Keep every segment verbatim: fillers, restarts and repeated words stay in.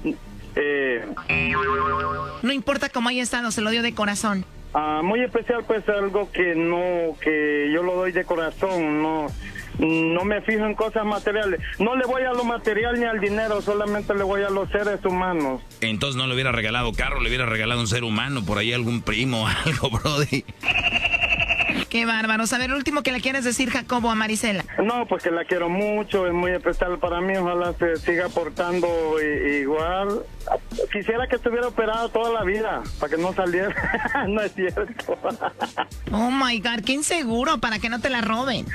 Eh, no importa cómo haya estado, se lo dio de corazón. Ah, muy especial, pues algo que no, que yo lo doy de corazón, no, no me fijo en cosas materiales. No le voy a lo material ni al dinero, solamente le voy a los seres humanos. Entonces no le hubiera regalado carro, le hubiera regalado un ser humano, por ahí algún primo, algo, brody. Qué bárbaros. A ver, el último que le quieres decir, Jacobo, a Marisela. No, pues que la quiero mucho, es muy especial para mí, ojalá se siga portando i- igual. Quisiera que estuviera operado toda la vida, para que no saliera. No es cierto. Oh my God, qué inseguro, para que no te la roben.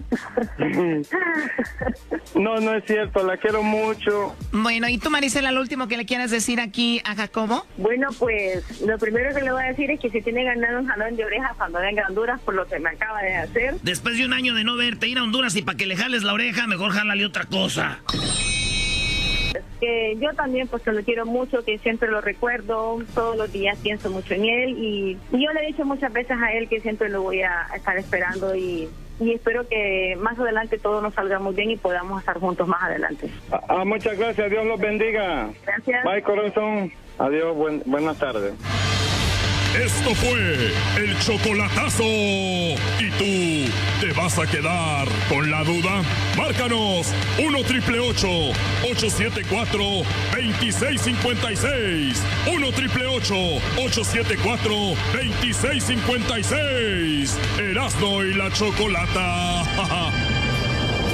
No, no es cierto, la quiero mucho. Bueno, ¿y tú, Marisela, lo último que le quieres decir aquí a Jacobo? Bueno, pues lo primero que le voy a decir es que si tiene ganado un jalón de orejas cuando venga a Honduras por lo que me acaba de hacer. Después de un año de no verte, ir a Honduras y para que le jales la oreja, mejor jálale otra cosa. Que yo también pues que lo quiero mucho, que siempre lo recuerdo, todos los días pienso mucho en él y, y yo le he dicho muchas veces a él que siempre lo voy a estar esperando y, y espero que más adelante todo nos salga muy bien y podamos estar juntos más adelante. Ah, ah, muchas gracias, Dios los bendiga. Gracias. Bye, corazón. Adiós, buen, buenas tardes. Esto fue el chocolatazo. ¿Y tú te vas a quedar con la duda? Márcanos uno triple ocho, ocho siete cuatro, dos seis cinco seis. uno triple ocho, ocho siete cuatro, dos seis cinco seis. Erasmo y la Chocolata.